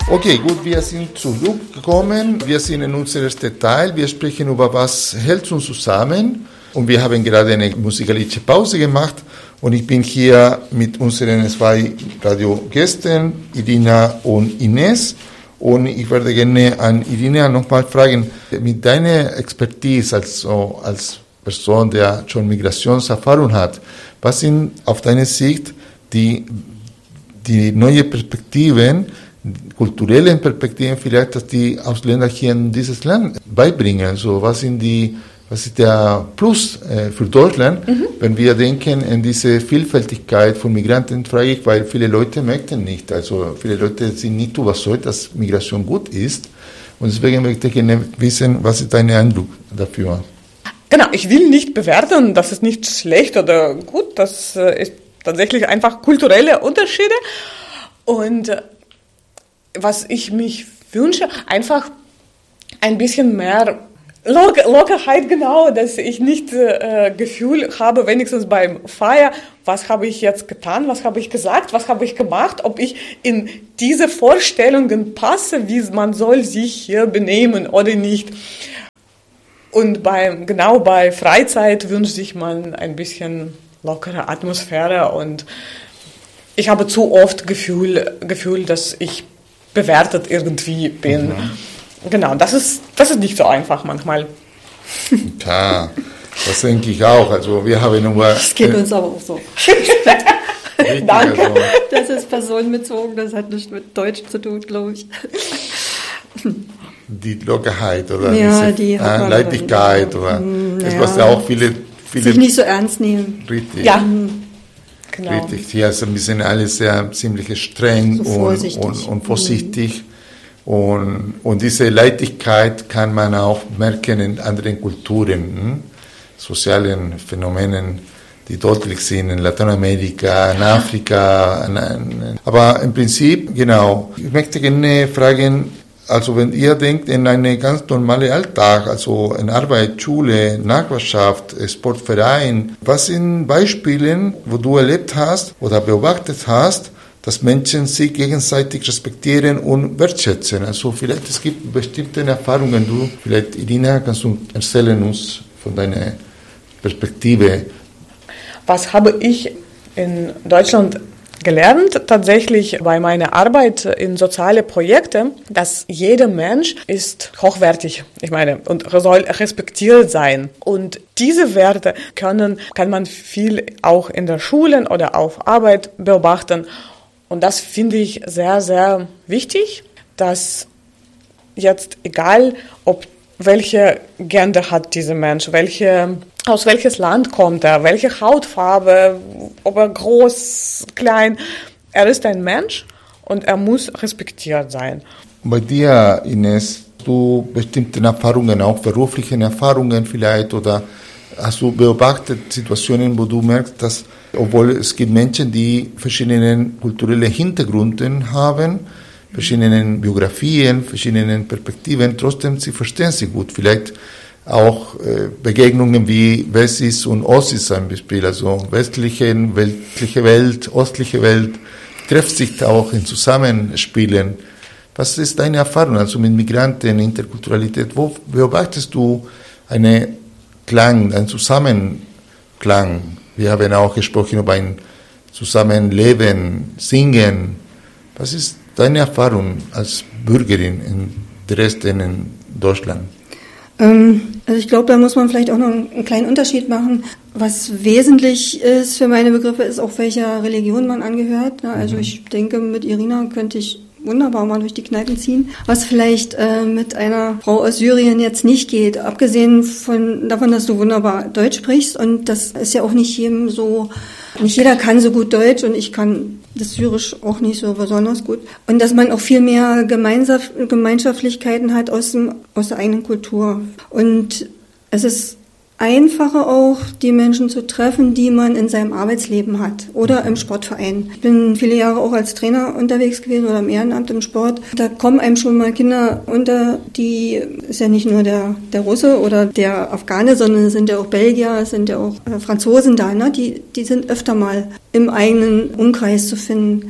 Okay, gut, wir sind zurückgekommen. Wir sind in unserem ersten Teil. Wir sprechen über was hält uns zusammen. Und wir haben gerade eine musikalische Pause gemacht. Und ich bin hier mit unseren zwei Radiogästen, Irina und Ines. Und ich werde gerne an Irina nochmal fragen, mit deiner Expertise als Person, der schon Migrationserfahrung hat, was sind auf deine Sicht die neuen Perspektiven, kulturellen Perspektiven vielleicht, dass die Ausländer hier in dieses Land beibringen? Also was ist der Plus für Deutschland, wenn wir denken an diese Vielfältigkeit von Migranten, frage ich, weil viele Leute möchten nicht. Also viele Leute sind nicht überzeugt, dass Migration gut ist. Und deswegen möchte ich gerne wissen, was ist dein Eindruck dafür? Genau, ich will nicht bewerten, das ist nicht schlecht oder gut, das ist tatsächlich einfach kulturelle Unterschiede. Und was ich mich wünsche, einfach ein bisschen mehr Lockerheit, genau, dass ich nicht Gefühl habe, wenigstens beim Feier, was habe ich jetzt getan, was habe ich gesagt, was habe ich gemacht, ob ich in diese Vorstellungen passe, wie man soll sich hier benehmen oder nicht. Und bei Freizeit wünscht sich man ein bisschen lockere Atmosphäre und ich habe zu oft Gefühl, dass ich bewertet irgendwie bin. Mhm. Genau, das ist nicht so einfach manchmal. Ja, das denke ich auch. Also wir haben nur... Das geht uns aber auch so. Richtig, Danke. Also. Das ist personenbezogen, das hat nichts mit Deutsch zu tun, glaube ich. Die Lockerheit oder ja, diese Leichtigkeit oder das, was ja auch viele sich nicht so ernst nehmen. Richtig. Ja, genau. Richtig. Hier ist ein bisschen alles sehr ziemlich streng so und vorsichtig. Und diese Leichtigkeit kann man auch merken in anderen Kulturen, sozialen Phänomenen, die deutlich sind in Lateinamerika, in Afrika. Aber im Prinzip, genau, ich möchte gerne fragen, also wenn ihr denkt in einen ganz normalen Alltag, also in Arbeit, Schule, Nachbarschaft, Sportverein, was sind Beispiele, wo du erlebt hast oder beobachtet hast, dass Menschen sich gegenseitig respektieren und wertschätzen? Also vielleicht es gibt bestimmte Erfahrungen. Vielleicht Irina, kannst du erzählen uns von deiner Perspektive? Was habe ich in Deutschland gelernt, tatsächlich bei meiner Arbeit in soziale Projekte, dass jeder Mensch ist hochwertig, und soll respektiert sein. Und diese Werte kann man viel auch in der Schule oder auf Arbeit beobachten. Und das finde ich sehr, sehr wichtig, dass jetzt egal, welche Gender hat dieser Mensch, aus welches Land kommt er, welche Hautfarbe, ob er groß, klein, er ist ein Mensch und er muss respektiert sein. Bei dir, Ines, hast du bestimmte Erfahrungen, auch berufliche Erfahrungen vielleicht, oder hast du beobachtet Situationen, wo du merkst, dass, obwohl es gibt Menschen, die verschiedene kulturelle Hintergründe haben, verschiedene Biografien, verschiedene Perspektiven, trotzdem sie verstehen sie gut. Vielleicht auch Begegnungen wie Wessis und Ossis zum Beispiel, also westliche Welt, östliche Welt, treffen sich auch in Zusammenspielen. Was ist deine Erfahrung also mit Migranten, Interkulturalität? Wo beobachtest du einen Zusammenklang? Wir haben auch gesprochen über ein Zusammenleben, Singen. Was ist deine Erfahrung als Bürgerin in Dresden, in Deutschland? Also ich glaube, da muss man vielleicht auch noch einen kleinen Unterschied machen. Was wesentlich ist für meine Begriffe, ist auch welcher Religion man angehört. Also ich denke, mit Irina könnte ich wunderbar mal durch die Kneipen ziehen, was vielleicht mit einer Frau aus Syrien jetzt nicht geht, abgesehen davon, dass du wunderbar Deutsch sprichst, und das ist ja auch nicht jedem so, nicht jeder kann so gut Deutsch und ich kann das Syrisch auch nicht so besonders gut, und dass man auch viel mehr Gemeinschaftlichkeiten hat aus der eigenen Kultur, und es ist einfacher auch, die Menschen zu treffen, die man in seinem Arbeitsleben hat oder im Sportverein. Ich bin viele Jahre auch als Trainer unterwegs gewesen oder im Ehrenamt im Sport. Da kommen einem schon mal Kinder unter, die ist ja nicht nur der Russe oder der Afghane, sondern es sind ja auch Belgier, es sind ja auch Franzosen da, ne? Die sind öfter mal im eigenen Umkreis zu finden.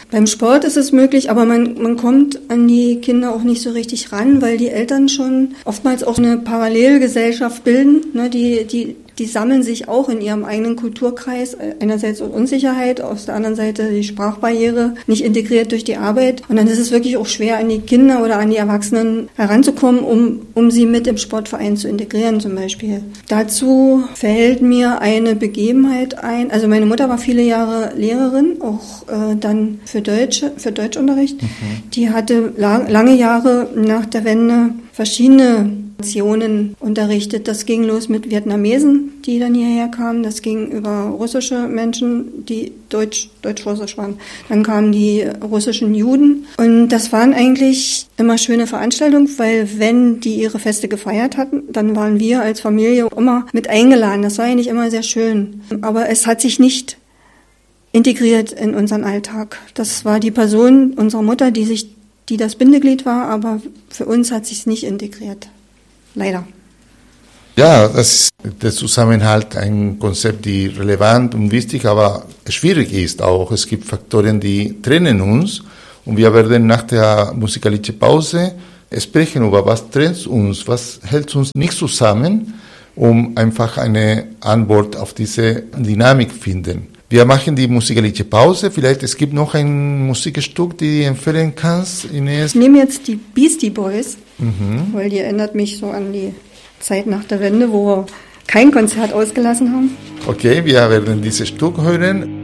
Beim Sport ist es möglich, aber man kommt an die Kinder auch nicht so richtig ran, weil die Eltern schon oftmals auch eine Parallelgesellschaft bilden, ne, die sammeln sich auch in ihrem eigenen Kulturkreis. Einerseits Unsicherheit, auf der anderen Seite die Sprachbarriere, nicht integriert durch die Arbeit. Und dann ist es wirklich auch schwer, an die Kinder oder an die Erwachsenen heranzukommen, um sie mit im Sportverein zu integrieren zum Beispiel. Dazu fällt mir eine Begebenheit ein. Also meine Mutter war viele Jahre Lehrerin, auch dann für Deutschunterricht. Die hatte lange Jahre nach der Wende verschiedene Nationen unterrichtet. Das ging los mit Vietnamesen, die dann hierher kamen. Das ging über russische Menschen, die deutsch-russisch waren. Dann kamen die russischen Juden. Und das waren eigentlich immer schöne Veranstaltungen, weil wenn die ihre Feste gefeiert hatten, dann waren wir als Familie immer mit eingeladen. Das war eigentlich immer sehr schön. Aber es hat sich nicht integriert in unseren Alltag. Das war die Person unserer Mutter, die das Bindeglied war, aber für uns hat sich es nicht integriert. Leider. Ja, das ist der Zusammenhalt ein Konzept, die relevant und wichtig, aber schwierig ist auch. Es gibt Faktoren, die trennen uns und wir werden nach der musikalischen Pause sprechen über was trennt uns, was hält uns nicht zusammen, um einfach eine Antwort auf diese Dynamik zu finden. Wir machen die musikalische Pause. Vielleicht es gibt noch ein Musikstück, die du empfehlen kannst, Ines. Ich nehme jetzt die Beastie Boys, weil die erinnert mich so an die Zeit nach der Wende, wo wir kein Konzert ausgelassen haben. Okay, wir werden dieses Stück hören.